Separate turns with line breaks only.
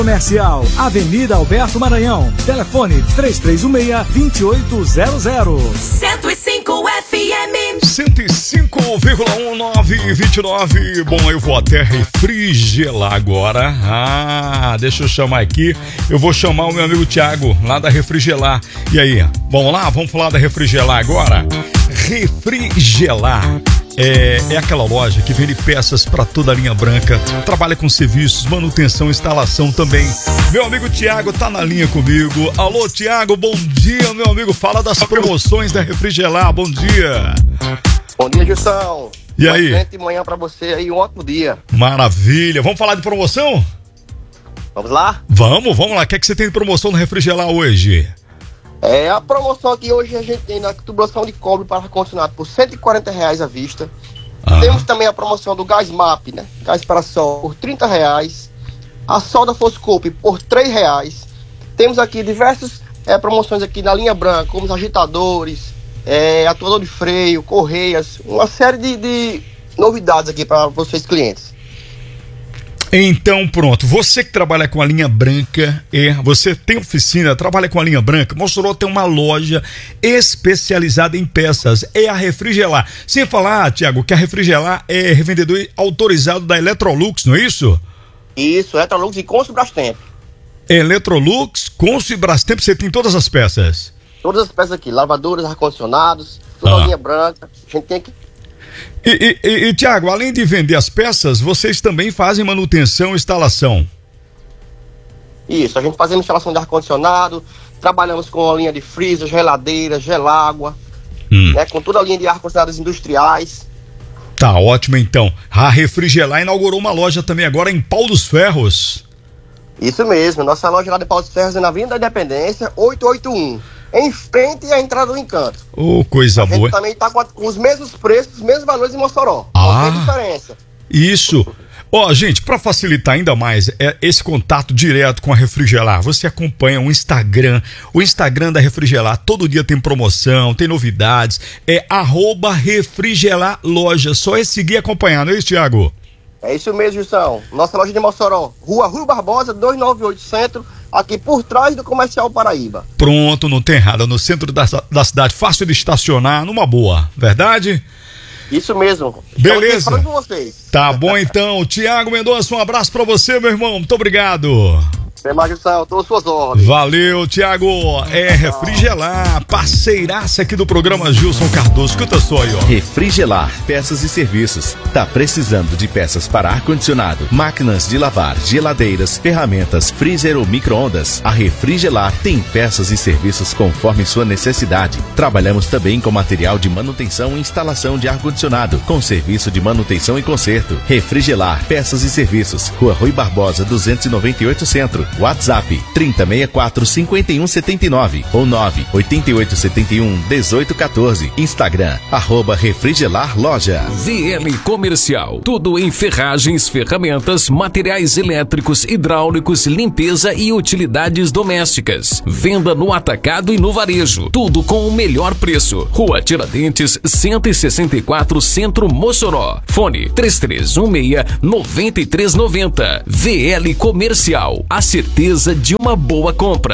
Comercial, Avenida Alberto Maranhão. Telefone 3316-2800.
105 FM.
105,1929. Bom, eu vou até Refrigelar agora. Deixa eu chamar aqui. Eu vou chamar o meu amigo Thiago, lá da Refrigelar. E aí, vamos lá? Vamos falar da Refrigelar agora? Refrigelar é aquela loja que vende peças para toda a linha branca, trabalha com serviços, manutenção, instalação também. Meu amigo Thiago tá na linha comigo. Alô, Thiago, bom dia, meu amigo. Fala das promoções da Refrigelar, bom dia.
Bom dia, Gilson.
E aí?
Excelente manhã pra você aí, um ótimo dia.
Maravilha. Vamos falar de promoção?
Vamos lá?
Vamos lá. O que é que você tem de promoção na Refrigelar hoje?
A promoção aqui hoje a gente tem na tubulação de cobre para ar-condicionado por R$140 à vista. Temos também a promoção do gás MAP, né? Gás para sol por R$30. A solda Foscope por R$3. Temos aqui diversas promoções aqui na linha branca, como os agitadores, atuador de freio, correias, uma série de novidades aqui para vocês clientes.
Então pronto, você que trabalha com a linha branca, você tem oficina, trabalha com a linha branca, Mossoró tem uma loja especializada em peças, é a Refrigelar. Sem falar, Thiago, que a Refrigelar é revendedor autorizado da Electrolux, não é isso?
Isso, Electrolux e Consul Brastemp.
Electrolux, Consul e Brastemp, você tem todas as peças?
Todas as peças aqui, lavadores, ar-condicionados, toda a linha branca, a gente tem aqui.
E Thiago, além de vender as peças, vocês também fazem manutenção e instalação?
Isso, a gente fazendo instalação de ar-condicionado, trabalhamos com a linha de freezer, geladeira, gelágua, né, com toda a linha de ar-condicionados industriais.
Tá ótimo então. A Refrigelar inaugurou uma loja também agora em Pau dos Ferros.
Isso mesmo, nossa loja lá de Pau dos Ferros é na Avenida da Independência, 881. Em frente à entrada do Encanto.
Coisa boa.
A gente também tá com os mesmos preços, os mesmos valores em Mossoró. Não tem diferença.
Isso. Gente, para facilitar ainda mais esse contato direto com a Refrigelar, você acompanha o Instagram da Refrigelar, todo dia tem promoção, tem novidades, @Refrigelar Loja, só é seguir e acompanhar, não é isso, Thiago?
É isso mesmo, Gilson. Nossa loja de Mossoró, Rua Rui Barbosa, 298 Centro, aqui por trás do Comercial Paraíba.
Pronto, não tem errado, no centro da cidade, fácil de estacionar, numa boa, verdade?
Isso mesmo.
Beleza.
Falando com vocês.
Tá bom então, Thiago Mendonça, um abraço pra você, meu irmão, muito obrigado.
Até mais, Gilson, todas as suas ordens.
Valeu, Thiago. Refrigelar, parceiraça aqui do programa Gilson Cardoso. Escuta só aí, ó.
Refrigelar, peças e serviços. Tá precisando de peças para ar-condicionado, máquinas de lavar, geladeiras, ferramentas, freezer ou micro-ondas? A Refrigelar tem peças e serviços conforme sua necessidade. Trabalhamos também com material de manutenção e instalação de ar-condicionado, com serviço de manutenção e conserto. Refrigelar, peças e serviços. Rua Rui Barbosa, 298 Centro. WhatsApp 3064-5179 ou 98871-1814. Instagram @Refrigelar Loja.
VL Comercial, tudo em ferragens, ferramentas, materiais elétricos, hidráulicos, limpeza e utilidades domésticas. Venda no atacado e no varejo, tudo com o melhor preço. Rua Tiradentes 164 Centro, Mossoró. Fone 3316-9390. VL Comercial, a certeza de uma boa compra.